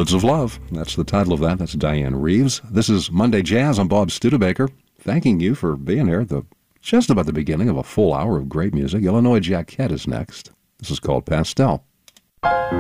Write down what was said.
Loads of Love. That's the title of that. That's Diane Reeves. This is Monday Jazz. I'm Bob Studebaker, thanking you for being here. Just about the beginning of a full hour of great music. Illinois Jacquette is next. This is called Pastel.